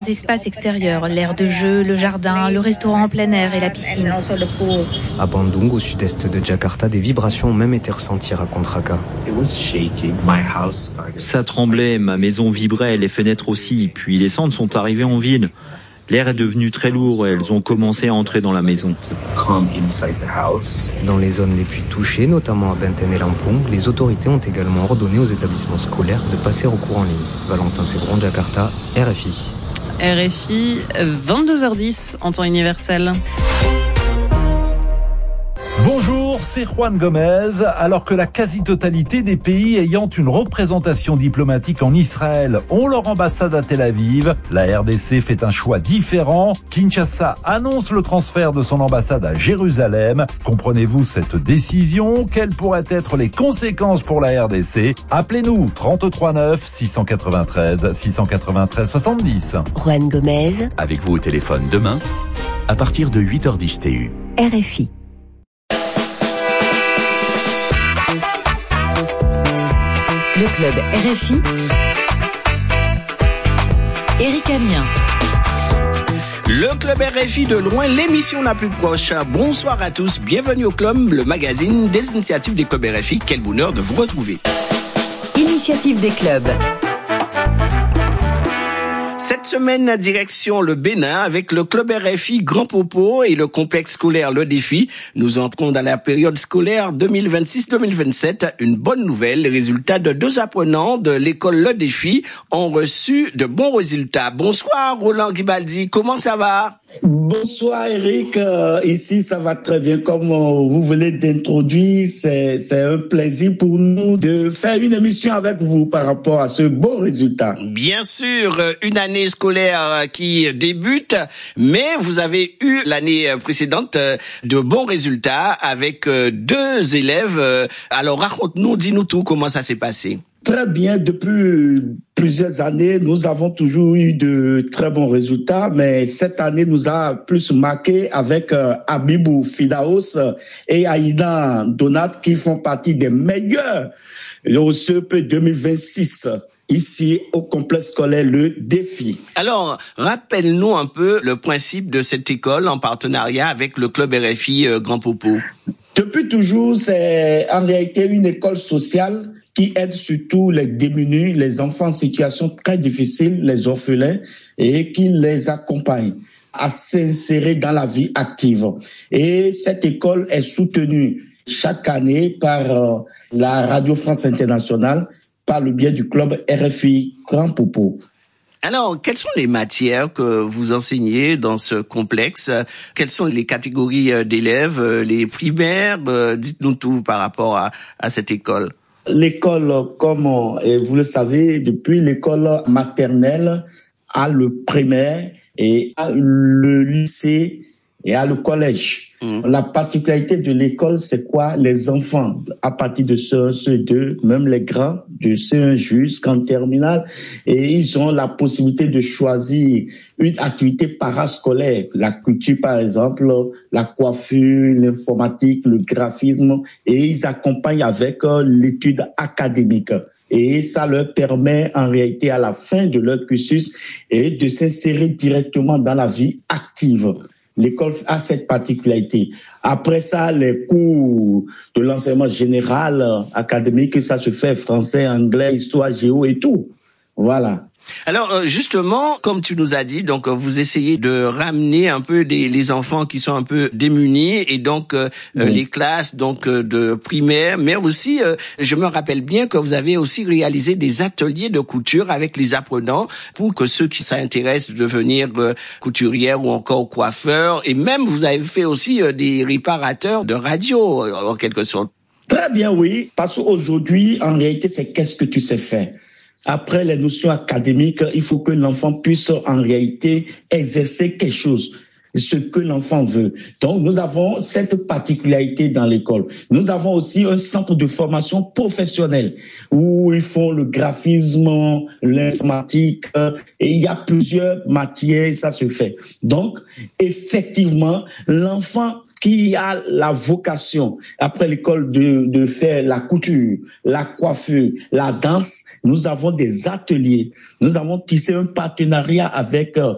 Espaces extérieurs, l'aire de jeu, le jardin, le restaurant en plein air et la piscine. À Bandung, au sud-est de Jakarta, des vibrations ont même été ressenties, raconte Raka. Ça tremblait, ma maison vibrait, les fenêtres aussi, puis les cendres sont arrivées en ville. L'air est devenu très lourd et elles ont commencé à entrer dans la maison. Dans les zones les plus touchées, notamment à Benten et Lampung, les autorités ont également ordonné aux établissements scolaires de passer au cours en ligne. Valentin Sebron, Jakarta, RFI. RFI, 22h10 en temps universel. Bonjour, c'est Juan Gomez. Alors que la quasi-totalité des pays ayant une représentation diplomatique en Israël ont leur ambassade à Tel Aviv, la RDC fait un choix différent. Kinshasa annonce le transfert de son ambassade à Jérusalem. Comprenez-vous cette décision? Quelles pourraient être les conséquences pour la RDC? Appelez-nous 33 9 693 693 70. Juan Gomez. Avec vous au téléphone demain, à partir de 8h10 TU. RFI. Le club RFI. Éric Amien. Le club RFI de loin, l'émission la plus proche. Bonsoir à tous, bienvenue au club, le magazine des initiatives des clubs RFI. Quel bonheur de vous retrouver. Initiative des clubs. Cette semaine, direction le Bénin avec le club RFI Grand Popo et le complexe scolaire Le Défi. Nous entrons dans la période scolaire 2026-2027. Une bonne nouvelle, les résultats de 2 apprenants de l'école Le Défi ont reçu de bons résultats. Bonsoir Roland Guibaldi, comment ça va? Bonsoir Eric, ici ça va très bien comme vous venez d'introduire, c'est un plaisir pour nous de faire une émission avec vous par rapport à ce beau résultat. Bien sûr, une année scolaire qui débute, mais vous avez eu l'année précédente de bons résultats avec 2 élèves. Alors raconte-nous, dis-nous tout, comment ça s'est passé? Très bien, depuis plusieurs années, nous avons toujours eu de très bons résultats, mais cette année nous a plus marqué avec Abibou Fidaos et Aïda Donat qui font partie des meilleurs au CEP 2026. Ici, au complexe scolaire Le Défi. Alors, rappelle-nous un peu le principe de cette école en partenariat avec le club RFI Grand Popo. Depuis toujours, c'est en réalité une école sociale qui aide surtout les démunis, les enfants en situation très difficile, les orphelins, et qui les accompagne à s'insérer dans la vie active. Et cette école est soutenue chaque année par la Radio France Internationale, par le biais du club RFI Grand Popo. Alors, quelles sont les matières que vous enseignez dans ce complexe? Quelles sont les catégories d'élèves, les primaires? Dites-nous tout par rapport à cette école. L'école, comme vous le savez, depuis l'école maternelle à le primaire et à le lycée et à le collège. La particularité de l'école, c'est quoi? Les enfants, à partir de CE1, CE2, même les grands, de CE1 jusqu'en terminale, et ils ont la possibilité de choisir une activité parascolaire, la culture par exemple, la coiffure, l'informatique, le graphisme, et ils accompagnent avec l'étude académique. Et ça leur permet en réalité à la fin de leur cursus et de s'insérer directement dans la vie active. L'école a cette particularité. Après ça, les cours de l'enseignement général, académique, ça se fait français, anglais, histoire, géo et tout. Voilà. Alors justement, comme tu nous as dit, donc vous essayez de ramener un peu les enfants qui sont un peu démunis et donc les classes donc de primaire, mais aussi je me rappelle bien que vous avez aussi réalisé des ateliers de couture avec les apprenants pour que ceux qui s'intéressent de devenir couturières ou encore coiffeurs, et même vous avez fait aussi des réparateurs de radio en quelque sorte. Très bien, oui, parce qu'aujourd'hui en réalité c'est qu'est-ce que tu sais faire. Après les notions académiques, il faut que l'enfant puisse en réalité exercer quelque chose, ce que l'enfant veut. Donc, nous avons cette particularité dans l'école. Nous avons aussi un centre de formation professionnelle où ils font le graphisme, l'informatique, et il y a plusieurs matières, ça se fait. Donc, effectivement, l'enfant qui a la vocation, après l'école, de faire la couture, la coiffure, la danse, nous avons des ateliers. Nous avons tissé un partenariat avec